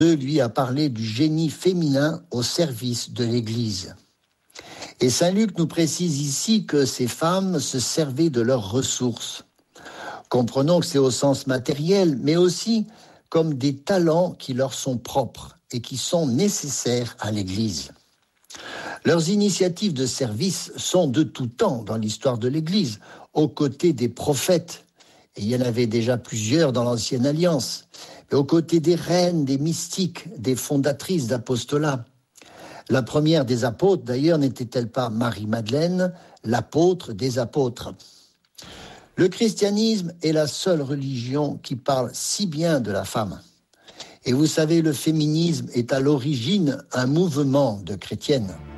lui a parlé du génie féminin au service de l'Église. Et saint Luc nous précise ici que ces femmes se servaient de leurs ressources. Comprenons que c'est au sens matériel, mais aussi comme des talents qui leur sont propres et qui sont nécessaires à l'Église. Leurs initiatives de service sont de tout temps dans l'histoire de l'Église, aux côtés des prophètes. Et il y en avait déjà plusieurs dans l'Ancienne Alliance, mais aux côtés des reines, des mystiques, des fondatrices d'apostolat. La première des apôtres, d'ailleurs, n'était-elle pas Marie-Madeleine, l'apôtre des apôtres? Le christianisme est la seule religion qui parle si bien de la femme. Et vous savez, le féminisme est à l'origine un mouvement de chrétiennes.